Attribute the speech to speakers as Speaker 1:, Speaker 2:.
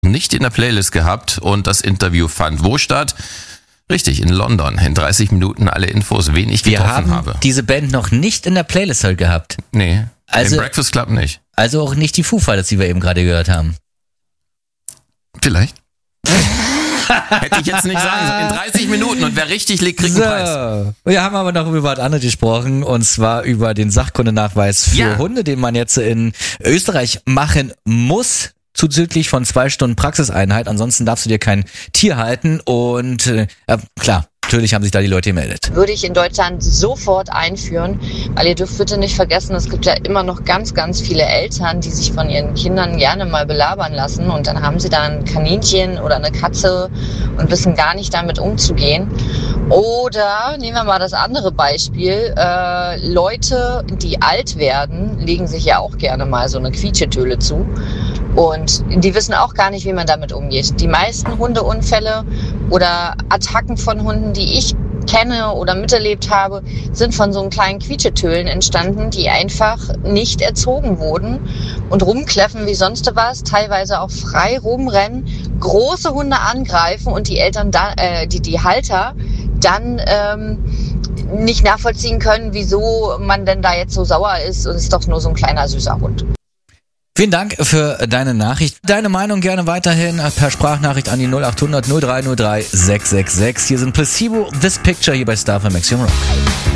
Speaker 1: nicht in der Playlist gehabt und das Interview fand wo statt? Richtig, in London. In 30 Minuten alle Infos, wen ich getroffen habe.
Speaker 2: Wir haben diese Band noch nicht in der Playlist halt gehabt.
Speaker 1: Nee,
Speaker 2: also,
Speaker 1: im Breakfast Club nicht.
Speaker 2: Also auch nicht die Foo Fighters, die wir eben gerade gehört haben.
Speaker 1: Vielleicht. Hätte ich jetzt nicht sagen sollen. In 30 Minuten und wer richtig liegt, kriegt einen Preis.
Speaker 2: Wir haben aber noch über was anderes gesprochen und zwar über den Sachkundenachweis für Hunde, den man jetzt in Österreich machen muss. Zuzüglich von 2 Stunden Praxiseinheit, ansonsten darfst du dir kein Tier halten und klar, natürlich haben sich da die Leute gemeldet.
Speaker 3: Würde ich in Deutschland sofort einführen, weil ihr dürft bitte nicht vergessen, es gibt ja immer noch ganz, ganz viele Eltern, die sich von ihren Kindern gerne mal belabern lassen und dann haben sie da ein Kaninchen oder eine Katze und wissen gar nicht damit umzugehen. Oder nehmen wir mal das andere Beispiel, Leute, die alt werden, legen sich ja auch gerne mal so eine Quietschetöle zu. Und die wissen auch gar nicht, wie man damit umgeht. Die meisten Hundeunfälle oder Attacken von Hunden, die ich kenne oder miterlebt habe, sind von so einem kleinen Quietschetölen entstanden, die einfach nicht erzogen wurden und rumkläffen wie sonst was, teilweise auch frei rumrennen, große Hunde angreifen und die Eltern, die Halter dann nicht nachvollziehen können, wieso man denn da jetzt so sauer ist und es ist doch nur so ein kleiner süßer Hund.
Speaker 2: Vielen Dank für deine Nachricht. Deine Meinung gerne weiterhin per Sprachnachricht an die 0800 0303 666. Hier sind Placebo, This Picture hier bei Star für Maximum Rock.